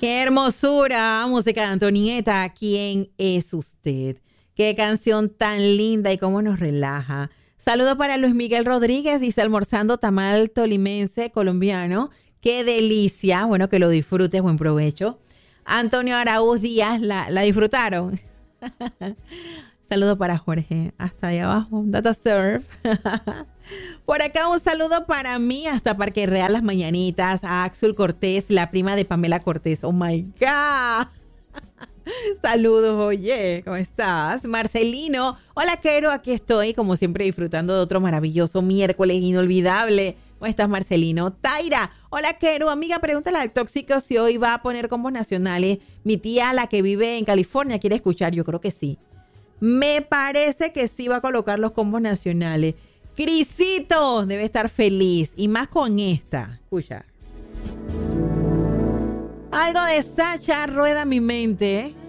Qué hermosura, música de Antonieta. ¿Quién es usted? Qué canción tan linda y cómo nos relaja. Saludos para Luis Miguel Rodríguez, dice almorzando tamal tolimense colombiano. Qué delicia. Bueno, que lo disfrutes, buen provecho. Antonio Araúz Díaz, la disfrutaron. Saludos para Jorge, hasta allá abajo, Data Surf. Por acá un saludo para mí hasta Parque Real Las Mañanitas, a Axel Cortés, la prima de Pamela Cortés. Oh my God. Saludos, oye, ¿cómo estás? Marcelino, hola Quero, aquí estoy como siempre disfrutando de otro maravilloso miércoles inolvidable. ¿Cómo estás, Marcelino? Taira, hola Quero, amiga, pregúntale al tóxico si hoy va a poner combos nacionales. Mi tía, la que vive en California, quiere escuchar, yo creo que sí. Me parece que sí va a colocar los combos nacionales. Crisito debe estar feliz y más con esta. Escucha. Algo de Sacha rueda mi mente.